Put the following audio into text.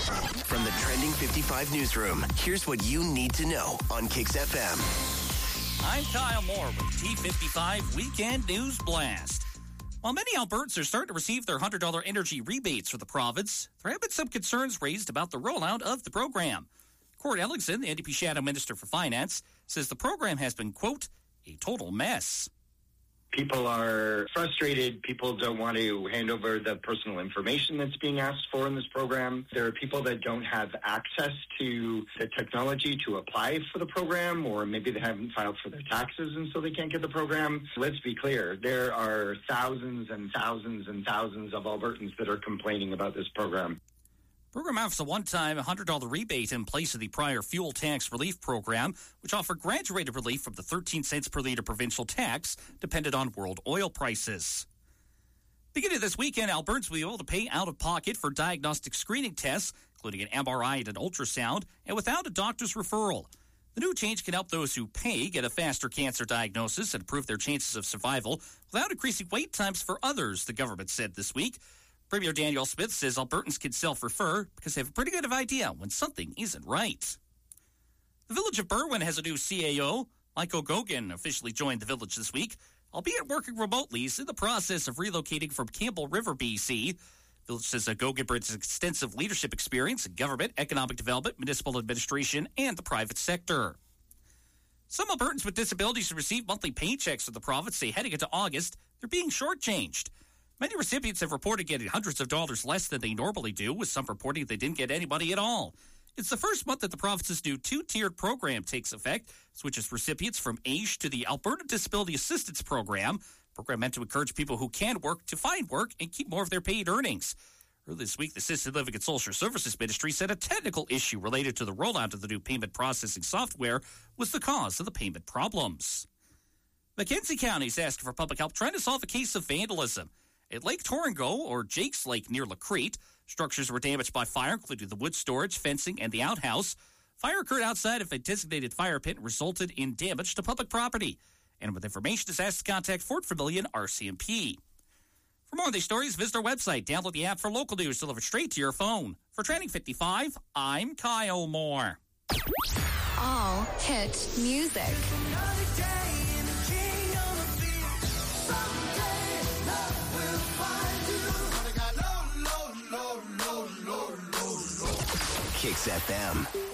From the Trending 55 newsroom, here's what you need to know on Kicks FM. I'm Kyle Moore with T55 Weekend News Blast. While many Albertans are starting to receive their $100 energy rebates for the province, there have been some concerns raised about the rollout of the program. Cord Ellingson, the NDP Shadow Minister for Finance, says the program has been, quote, a total mess. People are frustrated. People don't want to hand over the personal information that's being asked for in this program. There are people that don't have access to the technology to apply for the program, or maybe they haven't filed for their taxes and so they can't get the program. Let's be clear. There are thousands and thousands and thousands of Albertans that are complaining about this program. The program offers a one-time $100 rebate in place of the prior fuel tax relief program, which offered graduated relief from the 13 cents per litre provincial tax, dependent on world oil prices. Beginning this weekend, Albertans will be able to pay out of pocket for diagnostic screening tests, including an MRI and an ultrasound, and without a doctor's referral. The new change can help those who pay get a faster cancer diagnosis and improve their chances of survival without increasing wait times for others, the government said this week. Premier Danielle Smith says Albertans can self-refer because they have a pretty good idea when something isn't right. The village of Berwyn has a new CAO. Michael Gogan officially joined the village this week, albeit working remotely. He's in the process of relocating from Campbell River, BC. The village says Gogan brings extensive leadership experience in government, economic development, municipal administration, and the private sector. Some Albertans with disabilities who receive monthly paychecks from the province say heading into August, they're being shortchanged. Many recipients have reported getting hundreds of dollars less than they normally do, with some reporting they didn't get anybody at all. It's the first month that the province's new two-tiered program takes effect, switches recipients from AISH to the Alberta Disability Assistance Program, a program meant to encourage people who can work to find work and keep more of their paid earnings. Earlier this week, the Assisted Living and Social Services Ministry said a technical issue related to the rollout of the new payment processing software was the cause of the payment problems. Mackenzie County is asking for public help trying to solve a case of vandalism. At Lake Toringo, or Jake's Lake near Lacrete, structures were damaged by fire, including the wood storage, fencing, and the outhouse. Fire occurred outside of a designated fire pit and resulted in damage to public property. And with information, is asked to contact Fort Vermilion RCMP. For more on these stories, visit our website. Download the app for local news delivered straight to your phone. For Trending 55, I'm Kyle Moore. All hit music. Kicks FM.